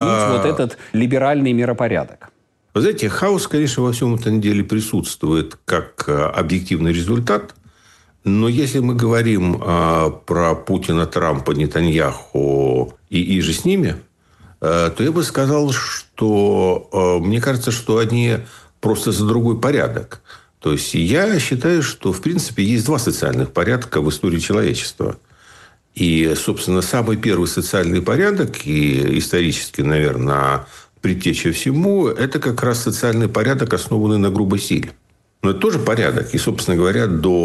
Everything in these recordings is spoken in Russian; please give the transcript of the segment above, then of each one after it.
вот этот либеральный миропорядок? Вы знаете, хаос, конечно, во всем этом деле присутствует как объективный результат. Но если мы говорим про Путина, Трампа, Нетаньяху и же с ними, то я бы сказал, что мне кажется, что они просто за другой порядок. То есть я считаю, что в принципе есть два социальных порядка в истории человечества. И, собственно, самый первый социальный порядок, и исторически, наверное, предтеча всему, это как раз социальный порядок, основанный на грубой силе. Но это тоже порядок. И, собственно говоря,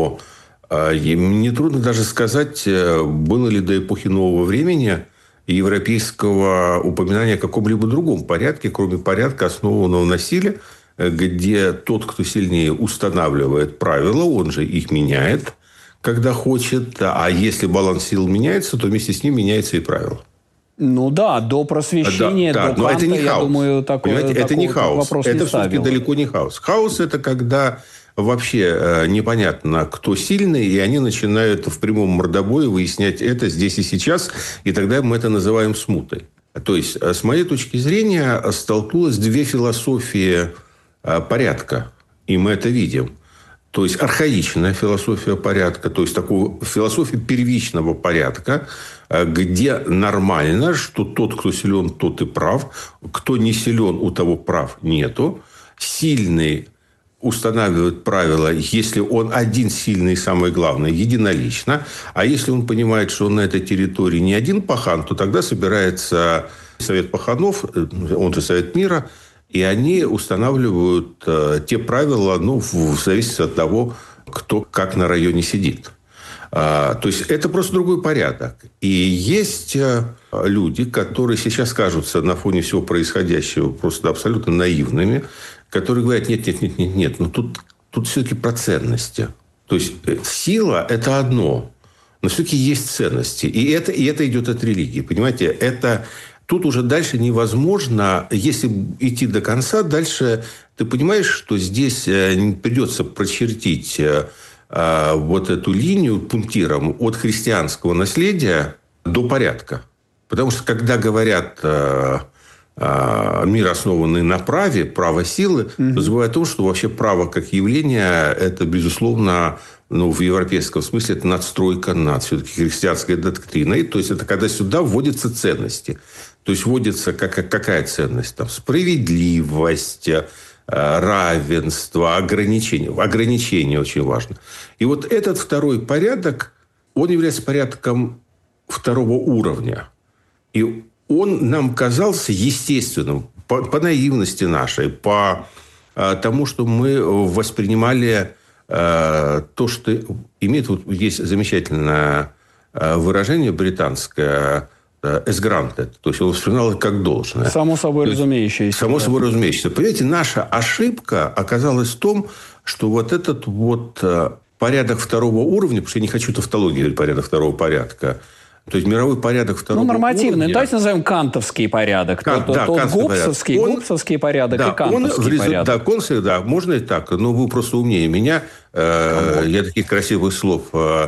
мне трудно даже сказать, было ли до эпохи нового времени европейского упоминания о каком-либо другом порядке, кроме порядка, основанного на силе, где тот, кто сильнее, устанавливает правила, он же их меняет, когда хочет. А если баланс сил меняется, то вместе с ним меняется и правило. Ну да, до просвещения, до Канта, это не хаос. Думаю, это не хаос. Это все-таки далеко не хаос. Хаос – это когда вообще непонятно, кто сильный, и они начинают в прямом мордобое выяснять это здесь и сейчас, и тогда мы это называем смутой. То есть, с моей точки зрения, столкнулось две философии порядка, и мы это видим. То есть, архаичная философия порядка, то есть, такую философию первичного порядка, где нормально, что тот, кто силен, тот и прав, кто не силен, у того прав нету, сильный устанавливает правила, если он один сильный, самое главное, единолично. А если он понимает, что он на этой территории не один пахан, то тогда собирается совет паханов, он же совет мира, и они устанавливают те правила, в зависимости от того, кто как на районе сидит. То есть, это просто другой порядок. И есть люди, которые сейчас кажутся на фоне всего происходящего просто абсолютно наивными, которые говорят, нет, но тут все-таки про ценности. То есть, сила – это одно, но все-таки есть ценности. И это идет от религии. Понимаете, тут уже дальше невозможно, если идти до конца, дальше ты понимаешь, что здесь придется прочертить вот эту линию пунктиром от христианского наследия до порядка. Потому что, когда говорят мир, основанный на праве, право силы, то забывая о том, что вообще право как явление, это, безусловно, в европейском смысле, это надстройка над все-таки христианской доктриной. То есть, это когда сюда вводятся ценности. То есть, вводится какая ценность? Там, справедливость, равенство, ограничение. Ограничение очень важно. И вот этот второй порядок, он является порядком второго уровня. И он нам казался естественным по наивности нашей, по тому, что мы воспринимали то, что имеет... Вот есть замечательное выражение британское «as granted», то есть он воспринимал это как должное. Само собой разумеющееся. Само собой разумеющееся. Понимаете, наша ошибка оказалась в том, что вот этот вот порядок второго уровня, потому что я не хочу тавтологию говорить, порядок второго порядка, то есть мировой порядок второго нормативный. уровня. Давайте назовем кантовский порядок. Гоббсовский порядок и кантовский порядок. Можно и так. Но вы просто умнее меня. Я таких красивых слов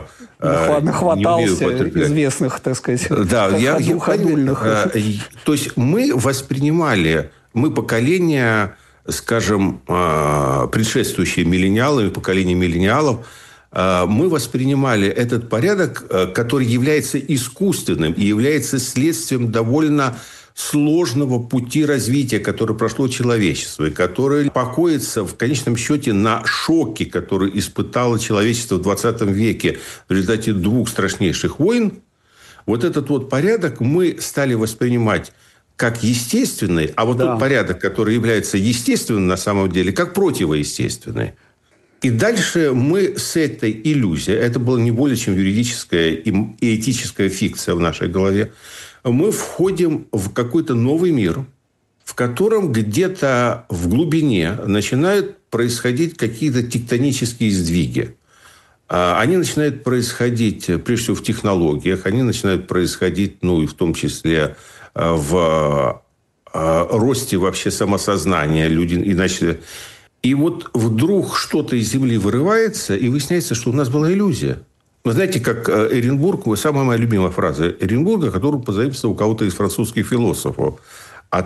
нахватался известных, так сказать, ходульных. То есть, мы воспринимали, поколение, скажем, предшествующее миллениалам, поколение миллениалов, мы воспринимали этот порядок, который является искусственным и является следствием довольно сложного пути развития, которое прошло человечество, и которое покоится в конечном счете на шоке, который испытало человечество в 20 веке в результате двух страшнейших войн. Вот этот вот порядок мы стали воспринимать как естественный, а вот тот порядок, который является естественным на самом деле, как противоестественный. И дальше мы с этой иллюзией, это было не более чем юридическая и этическая фикция в нашей голове, мы входим в какой-то новый мир, в котором где-то в глубине начинают происходить какие-то тектонические сдвиги. Они начинают происходить, прежде всего, в технологиях, они начинают происходить, и в том числе в росте вообще самосознания людей, иначе... И вот вдруг что-то из земли вырывается, и выясняется, что у нас была иллюзия. Вы знаете, как Эренбург, самая моя любимая фраза Эренбурга, которую позаимствовал у кого-то из французских философов.